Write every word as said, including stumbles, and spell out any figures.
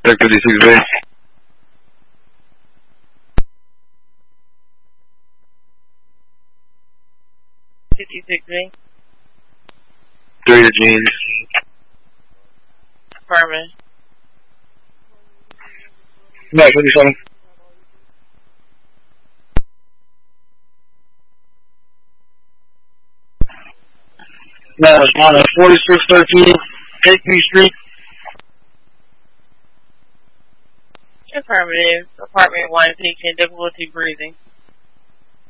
Deck fifty-six B. fifty-six B. Three to Jeans. Affirmative. Back fifty-seven. Now respond at forty-six thirteen eighth Street. Affirmative. Apartment one, patient difficulty breathing.